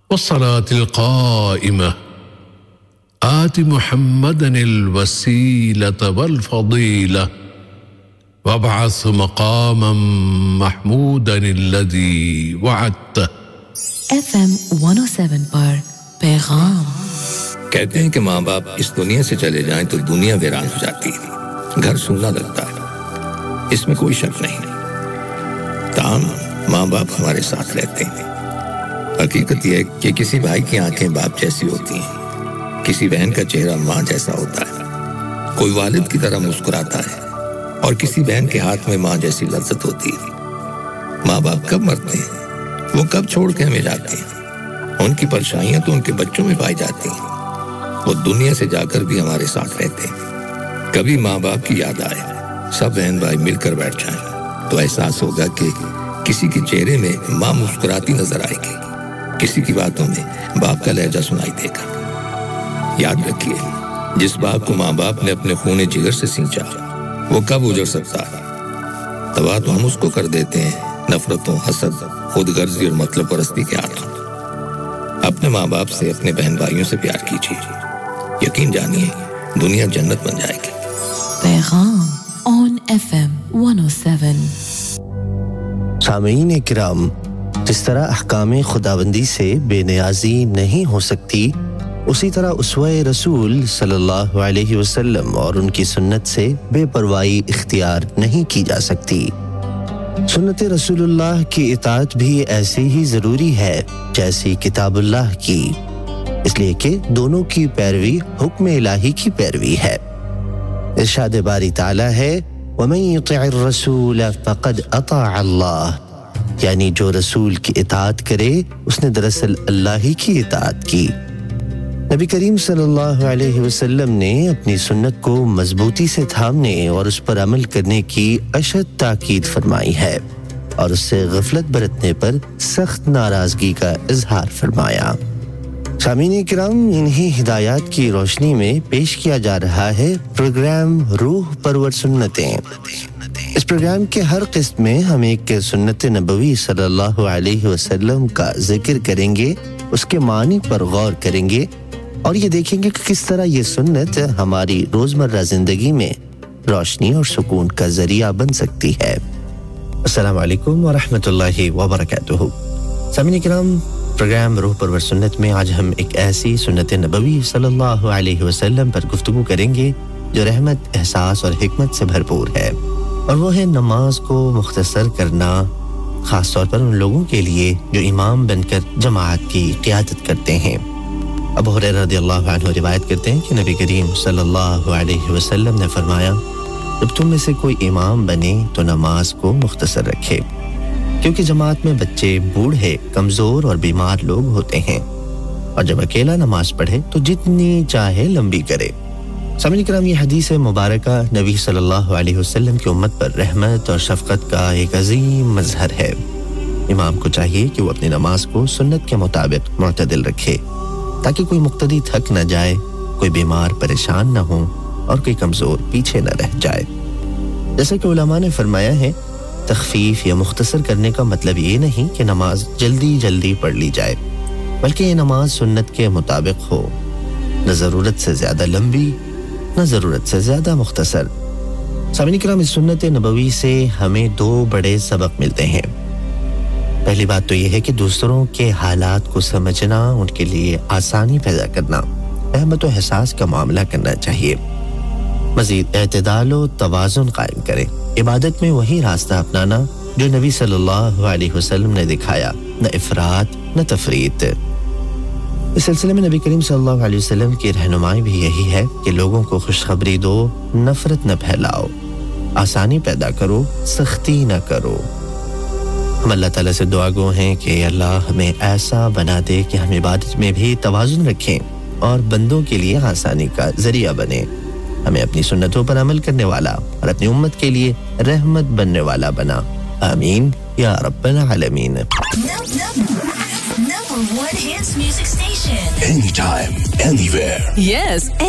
والصلاة القائمة آت محمدا الوسيلة والفضيلة وابعث مقاما محمودا الذي وعدته. FM 107 پر پیغام. کہتے ہیں کہ ماں باپ اس دنیا سے چلے جائیں تو دنیا ویران ہو جاتی ہے، گھر سونا لگتا ہے، اس میں کوئی شک نہیں۔ تاہم ماں باپ ہمارے ساتھ رہتے ہیں۔ حقیقت یہ ہے کہ کسی بھائی کی آنکھیں باپ جیسی ہوتی ہیں، کسی بہن کا چہرہ ماں جیسا ہوتا ہے، کوئی والد کی طرح مسکراتا ہے اور کسی بہن کے ہاتھ میں ماں جیسی لذت ہوتی ہے۔ ماں باپ کب مرتے ہیں؟ وہ کب چھوڑ کے ہمیں جاتے ہیں؟ ان کی پریشانیاں تو ان کے بچوں میں پائی جاتی ہیں۔ وہ دنیا سے جا کر بھی ہمارے ساتھ رہتے ہیں۔ کبھی ماں باپ کی یاد آئے، سب بہن بھائی مل کر بیٹھ جائیں تو احساس ہوگا کہ کسی کے چہرے میں ماں مسکراتی نظر آئے گی، کسی کی باتوں میں باپ کا لہجہ سنائی دے گا۔ یاد رکھیے، جس باپ کو ماں باپ نے اپنے خون جگر سے سینچا وہ کب اجڑ سکتا ہے؟ تباہ تو ہم اس کو کر دیتے ہیں نفرتوں، حسد، خود غرضی اور مطلب پرستی کے ہاتھوں۔ اپنے ماں باپ سے، اپنے بہن بھائیوں سے پیار کیجیے، یقین جانیے دنیا جنت بن جائے گی۔ پیغام on FM 107۔ سامعین کرام، جس طرح احکام خداوندی سے بے نیازی نہیں ہو سکتی، اسی طرح اسوہ رسول صلی اللہ علیہ وسلم اور ان کی سنت سے بے پرواہی اختیار نہیں کی جا سکتی۔ سنت رسول اللہ کی اطاعت بھی ایسے ہی ضروری ہے جیسی کتاب اللہ کی، اس لیے کہ دونوں کی پیروی حکم الہی کی پیروی ہے۔ ارشاد باری تعالی ہے وَمَن يُطِعِ الرَّسُولَ فَقَدْ أَطَاعَ اللَّهَ، یعنی جو رسول کی اطاعت کرے اس نے دراصل اللہ ہی کی اطاعت کی۔ نبی کریم صلی اللہ علیہ وسلم نے اپنی سنت کو مضبوطی سے تھامنے اور اس پر عمل کرنے کی اشد تاکید فرمائی ہے اور اس سے غفلت برتنے پر سخت ناراضگی کا اظہار فرمایا۔ سامعین کرام، انہی ہدایات کی روشنی میں پیش کیا جا رہا ہے پروگرام روح پرور سنتیں۔ اس پروگرام کے ہر قسط میں ہم ایک سنت نبوی صلی اللہ علیہ وسلم کا ذکر کریں گے، اس کے معنی پر غور کریں گے اور یہ دیکھیں گے کہ کس طرح یہ سنت ہماری روزمرہ زندگی میں روشنی اور سکون کا ذریعہ بن سکتی ہے۔ السلام علیکم ورحمۃ اللہ وبرکاتہ۔ سامعین کرام، پروگرام روح پرور سنت میں آج ہم ایک ایسی سنت نبوی صلی اللہ علیہ وسلم پر گفتگو کریں گے جو رحمت، احساس اور حکمت سے بھرپور ہے، اور وہ ہے نماز کو مختصر کرنا، خاص طور پر ان لوگوں کے لیے جو امام بن کر جماعت کی قیادت کرتے ہیں۔ ابو ہریرہ رضی اللہ عنہ روایت کرتے ہیں کہ نبی کریم صلی اللہ علیہ وسلم نے فرمایا، جب تم میں سے کوئی امام بنے تو نماز کو مختصر رکھے، کیونکہ جماعت میں بچے، بوڑھے، کمزور اور بیمار لوگ ہوتے ہیں، اور جب اکیلا نماز پڑھے تو جتنی چاہے لمبی کرے۔ سامعین کرام، یہ حدیث مبارکہ نبی صلی اللہ علیہ وسلم کی امت پر رحمت اور شفقت کا ایک عظیم مظہر ہے۔ امام کو چاہیے کہ وہ اپنی نماز کو سنت کے مطابق معتدل رکھے، تاکہ کوئی مقتدی تھک نہ جائے، کوئی بیمار پریشان نہ ہو اور کوئی کمزور پیچھے نہ رہ جائے۔ جیسا کہ علماء نے فرمایا ہے، تخفیف یا مختصر کرنے کا مطلب یہ نہیں کہ نماز جلدی جلدی پڑھ لی جائے، بلکہ یہ نماز سنت کے مطابق ہو، نہ ضرورت سے زیادہ لمبی، نہ ضرورت سے زیادہ مختصر۔ سامعین کرام، اس سنت نبوی سے ہمیں دو بڑے سبق ملتے ہیں۔ پہلی بات تو یہ ہے کہ دوسروں کے حالات کو سمجھنا، ان کے لیے آسانی پیدا کرنا، رحمت و احساس کا معاملہ کرنا چاہیے۔ مزید اعتدال و توازن قائم کرے، عبادت میں وہی راستہ اپنانا جو نبی صلی اللہ علیہ وسلم نے دکھایا، نہ افراط نہ تفریط۔ اس سلسلے میں نبی کریم صلی اللہ علیہ وسلم کی رہنمائی بھی یہی ہے کہ لوگوں کو خوشخبری دو، نفرت نہ پھیلاؤ، آسانی پیدا کرو، سختی نہ کرو۔ ہم اللہ تعالیٰ سے دعا گو ہیں کہ اللہ ہمیں ایسا بنا دے کہ ہم عبادت میں بھی توازن رکھیں اور بندوں کے لیے آسانی کا ذریعہ بنے، ہمیں اپنی سنتوں پر عمل کرنے والا اور اپنی امت کے لیے رحمت بننے والا بنا، آمین یا رب العالمین۔ Number one hits music station. Anytime, anywhere. Yes.